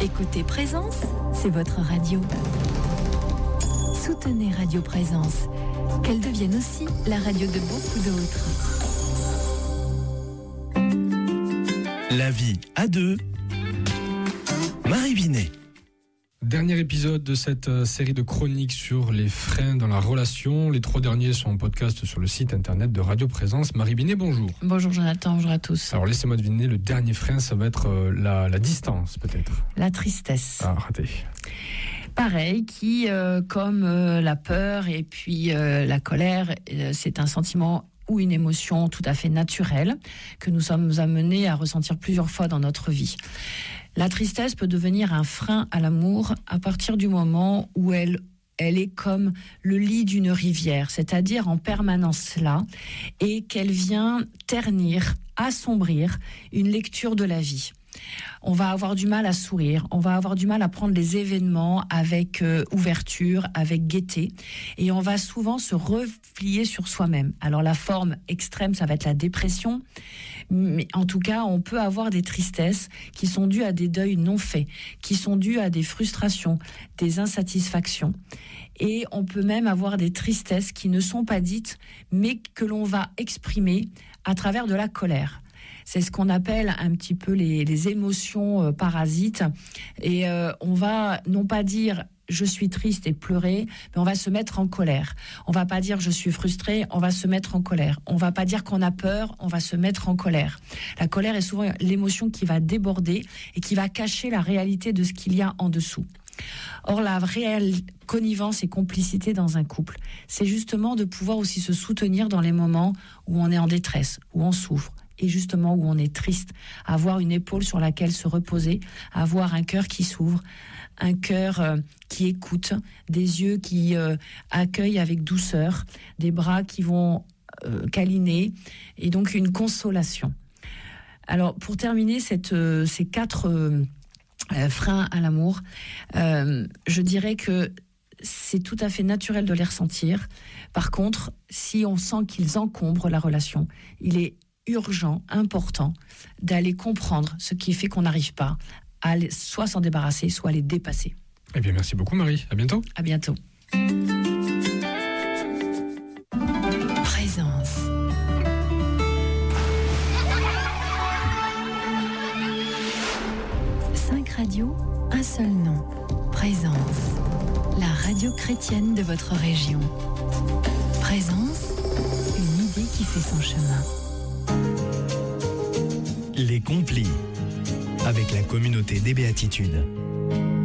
Écoutez Présence, c'est votre radio. Soutenez Radio Présence, qu'elle devienne aussi la radio de beaucoup d'autres. La vie à deux. Marie Binet. Dernier épisode de cette série de chroniques sur les freins dans la relation. Les 3 derniers sont en podcast sur le site internet de Radio Présence. Marie Binet, bonjour. Bonjour Jonathan, bonjour à tous. Alors laissez-moi deviner, le dernier frein, ça va être la distance peut-être. La tristesse. Ah, raté. Pareil, qui, comme la peur et puis la colère, c'est un sentiment ou une émotion tout à fait naturelle que nous sommes amenés à ressentir plusieurs fois dans notre vie. La tristesse peut devenir un frein à l'amour à partir du moment où elle est comme le lit d'une rivière, c'est-à-dire en permanence là, et qu'elle vient ternir, assombrir une lecture de la vie. On va avoir du mal à sourire, on va avoir du mal à prendre les événements avec ouverture, avec gaieté, et on va souvent se replier sur soi-même. Alors la forme extrême, ça va être la dépression, mais en tout cas, on peut avoir des tristesses qui sont dues à des deuils non faits, qui sont dues à des frustrations, des insatisfactions, et on peut même avoir des tristesses qui ne sont pas dites, mais que l'on va exprimer à travers de la colère. C'est ce qu'on appelle un petit peu les émotions parasites. Et on va non pas dire « je suis triste » et pleurer, mais on va se mettre en colère. On va pas dire « je suis frustré », on va se mettre en colère. On va pas dire qu'on a peur, on va se mettre en colère. La colère est souvent l'émotion qui va déborder et qui va cacher la réalité de ce qu'il y a en dessous. Or, la réelle connivence et complicité dans un couple, c'est justement de pouvoir aussi se soutenir dans les moments où on est en détresse, où on souffre, et justement où on est triste, avoir une épaule sur laquelle se reposer, avoir un cœur qui s'ouvre, un cœur qui écoute, des yeux qui accueillent avec douceur, des bras qui vont câliner, et donc une consolation. Alors pour terminer ces 4 freins à l'amour, je dirais que c'est tout à fait naturel de les ressentir. Par contre, si on sent qu'ils encombrent la relation, il est urgent, important, d'aller comprendre ce qui fait qu'on n'arrive pas à soit s'en débarrasser, soit les dépasser. Eh bien, merci beaucoup Marie. À bientôt. À bientôt. Présence. Cinq radios, un seul nom. Présence. La radio chrétienne de votre région. Présence, une idée qui fait son chemin. Les Complis, avec la communauté des Béatitudes.